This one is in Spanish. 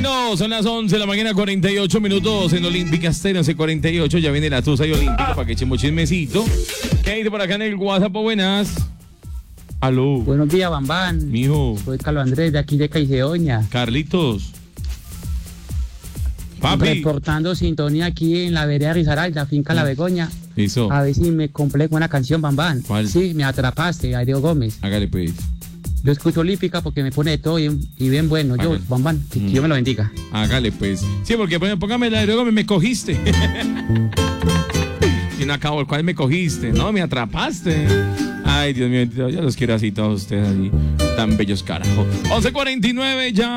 Bueno, son las 11 de la mañana, 48 minutos en Olímpica Estéreo, 48. Ya viene la tusa y Olímpica para que echemos chismecito. ¿Qué dice por acá en el WhatsApp? Buenas. Aló. Buenos días, Bambán. Mijo. Soy Carlos Andrés, de aquí de Caicedoña. Carlitos. Papi. Reportando sintonía aquí en la vereda Risaralda, finca La Begoña. Eso. A ver si me completo una canción, Bambán. ¿Cuál? Sí, me atrapaste, Aideo Gómez. Hágale pues. Yo escucho Olímpica porque me pone de todo y bien bueno. Yo, Hágale. Bambán, que Dios me lo bendiga. Hágale pues. Sí, porque póngame la de luego me cogiste. Si no acabo, ¿cuál me cogiste? No, me atrapaste. Ay, Dios mío, yo los quiero así todos ustedes allí. Tan bellos, carajo. 11:49 ya.